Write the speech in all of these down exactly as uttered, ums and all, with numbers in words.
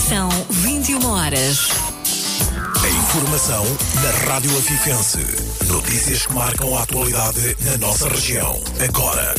São vinte e uma horas. A informação na Rádio Afifense. Notícias que marcam a atualidade na nossa região. Agora.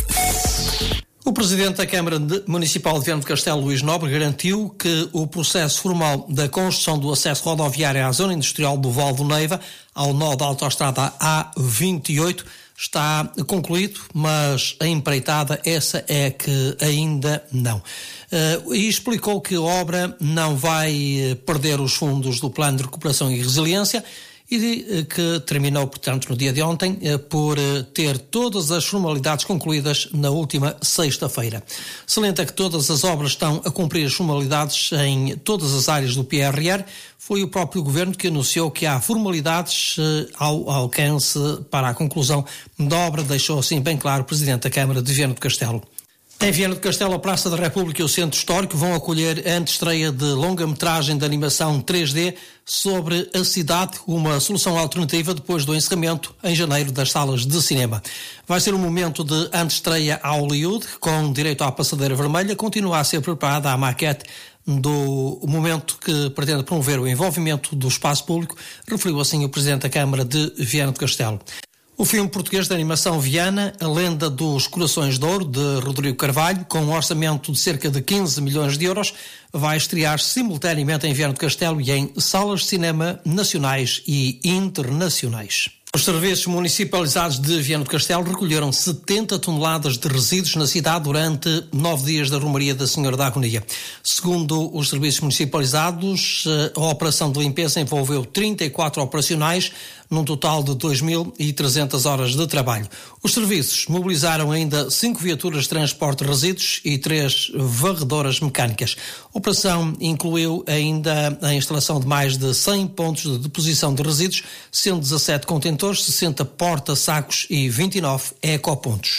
O Presidente da Câmara Municipal de Viana do Castelo, Luís Nobre, garantiu que o processo formal da construção do acesso rodoviário à zona industrial do Val do Neiva, ao nó da autoestrada A vinte e oito, está concluído, mas a empreitada essa é que ainda não. Uh, e explicou que a obra não vai perder os fundos do Plano de Recuperação e Resiliência e que terminou, portanto, no dia de ontem, por ter todas as formalidades concluídas na última sexta-feira. Salienta que todas as obras estão a cumprir as formalidades em todas as áreas do P R R. Foi o próprio Governo que anunciou que há formalidades ao alcance para a conclusão da obra, deixou assim bem claro o Presidente da Câmara de Viana do Castelo. Em Viana do Castelo, a Praça da República e o Centro Histórico vão acolher a antestreia de longa-metragem de animação três D sobre a cidade, uma solução alternativa depois do encerramento em janeiro das salas de cinema. Vai ser um momento de antestreia a Hollywood, com direito à passadeira vermelha. Continua a ser preparada a maquete do momento que pretende promover o envolvimento do espaço público, referiu assim o Presidente da Câmara de Viana do Castelo. O filme português de animação Viana, A Lenda dos Corações de Ouro, de Rodrigo Carvalho, com um orçamento de cerca de quinze milhões de euros, vai estrear simultaneamente em Viana do Castelo e em salas de cinema nacionais e internacionais. Os serviços municipalizados de Viana do Castelo recolheram setenta toneladas de resíduos na cidade durante nove dias da Romaria da Senhora da Agonia. Segundo os serviços municipalizados, a operação de limpeza envolveu trinta e quatro operacionais, num total de dois mil e trezentas horas de trabalho. Os serviços mobilizaram ainda cinco viaturas de transporte de resíduos e três varredoras mecânicas. A operação incluiu ainda a instalação de mais de cem pontos de deposição de resíduos, sendo dezassete contentores, sessenta porta-sacos e vinte e nove ecopontos.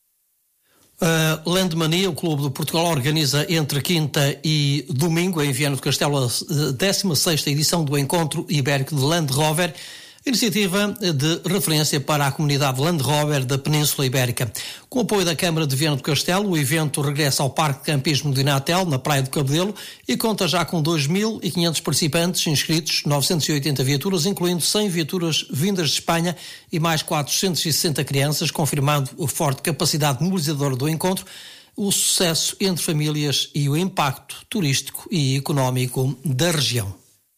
A Landmania, o Clube de Portugal, organiza entre quinta e domingo em Viana do Castelo a décima sexta edição do Encontro Ibérico de Land Rover, iniciativa de referência para a comunidade Land Rover da Península Ibérica. Com o apoio da Câmara de Viana do Castelo, o evento regressa ao Parque de Campismo de Inatel, na Praia do Cabedelo, e conta já com dois mil e quinhentos participantes inscritos, novecentas e oitenta viaturas, incluindo cem viaturas vindas de Espanha e mais quatrocentas e sessenta crianças, confirmando a forte capacidade mobilizadora do encontro, o sucesso entre famílias e o impacto turístico e económico da região.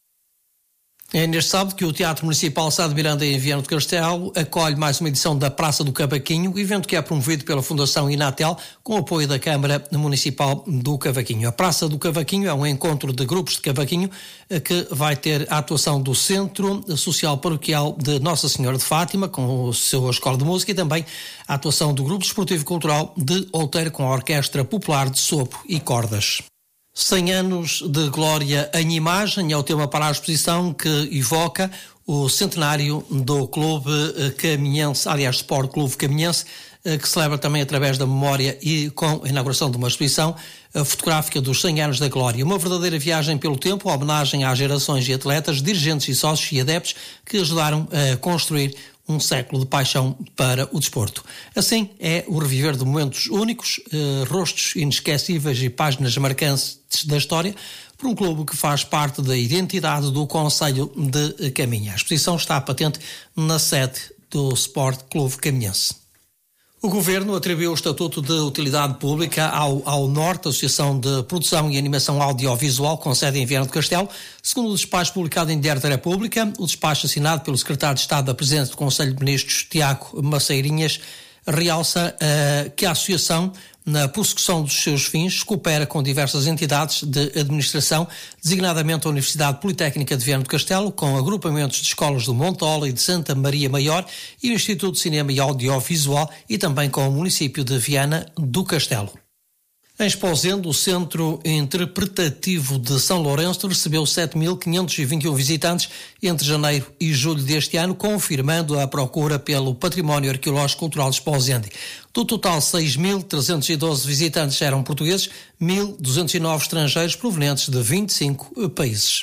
É neste sábado que o Teatro Municipal Sá de Miranda, em Viana do Castelo, acolhe mais uma edição da Praça do Cavaquinho, evento que é promovido pela Fundação Inatel, com o apoio da Câmara Municipal do Cavaquinho. A Praça do Cavaquinho é um encontro de grupos de cavaquinho que vai ter a atuação do Centro Social Paroquial de Nossa Senhora de Fátima, com a sua escola de música, e também a atuação do Grupo Esportivo Cultural de Outeiro, com a Orquestra Popular de Sopro e Cordas. cem anos de glória em imagem é o tema para a exposição que evoca o centenário do Clube Caminhense, aliás, Sport Clube Caminhense, que celebra também através da memória e com a inauguração de uma exposição fotográfica dos cem anos da glória. Uma verdadeira viagem pelo tempo, homenagem às gerações de atletas, dirigentes e sócios e adeptos que ajudaram a construir um século de paixão para o desporto. Assim é o reviver de momentos únicos, eh, rostos inesquecíveis e páginas marcantes da história, por um clube que faz parte da identidade do Concelho de Caminha. A exposição está patente na sede do Sport Clube Caminhense. O Governo atribuiu o Estatuto de Utilidade Pública ao, ao Norte, Associação de Produção e Animação Audiovisual, com sede em Viana do Castelo. Segundo o despacho publicado em Diário da República, o despacho assinado pelo Secretário de Estado da Presidência do Conselho de Ministros, Tiago Maceirinhas, realça uh, que a Associação, na prossecução dos seus fins, coopera com diversas entidades de administração, designadamente a Universidade Politécnica de Viana do Castelo, com agrupamentos de escolas do Montola e de Santa Maria Maior e o Instituto de Cinema e Audiovisual, e também com o município de Viana do Castelo. Em Esposende, o Centro Interpretativo de São Lourenço recebeu sete mil quinhentos e vinte e um visitantes entre janeiro e julho deste ano, confirmando a procura pelo património arqueológico cultural de Esposende. Do total, seis mil trezentos e doze visitantes eram portugueses, mil duzentos e nove estrangeiros provenientes de vinte e cinco países.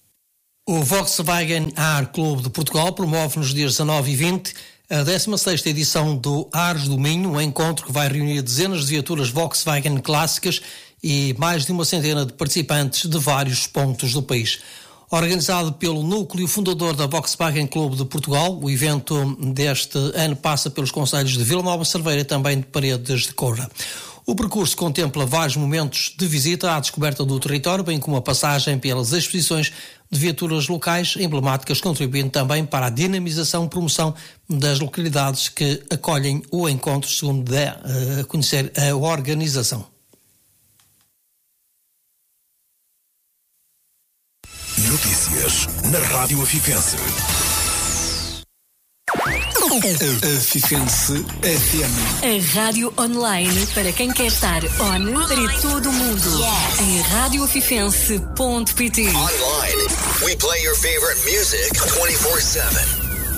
O Volkswagen Ar Clube de Portugal promove nos dias dezanove e vinte a décima sexta edição do Ares do Minho, um encontro que vai reunir dezenas de viaturas Volkswagen clássicas e mais de uma centena de participantes de vários pontos do país. Organizado pelo núcleo fundador da Volkswagen Clube de Portugal, o evento deste ano passa pelos concelhos de Vila Nova de Cerveira e também de Paredes de Coura. O percurso contempla vários momentos de visita à descoberta do território, bem como a passagem pelas exposições de viaturas locais emblemáticas, contribuindo também para a dinamização e promoção das localidades que acolhem o encontro, segundo dá a conhecer a organização. Notícias na Rádio Afifense. Afifense F M. A rádio online para quem quer estar on para todo o mundo. Yes. Em rádio afifense ponto pt. Online, we play your favorite music twenty-four seven.